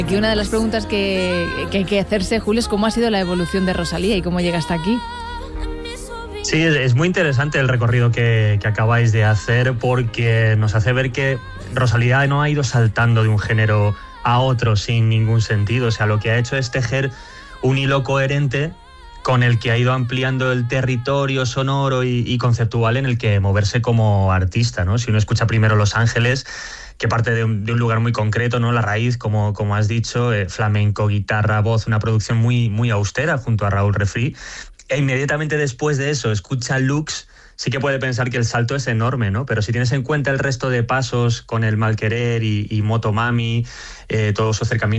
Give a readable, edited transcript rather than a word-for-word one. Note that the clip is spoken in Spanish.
Aquí una de las preguntas que hay que hacerse, Julio, es cómo ha sido la evolución de Rosalía y cómo llega hasta aquí. Sí, es muy interesante el recorrido que acabáis de hacer, porque nos hace ver que Rosalía no ha ido saltando de un género a otro sin ningún sentido. O sea, lo que ha hecho es tejer un hilo coherente con el que ha ido ampliando el territorio sonoro y conceptual en el que moverse como artista, ¿no? Si uno escucha primero Los Ángeles, que parte de un lugar muy concreto, ¿no? La raíz, como has dicho, flamenco, guitarra, voz, una producción muy austera junto a Raúl Refri. E inmediatamente después de eso escucha Lux, sí que puede pensar que el salto es enorme, ¿no? Pero si tienes en cuenta el resto de pasos con el Malquerer y Motomami, todo su acercamiento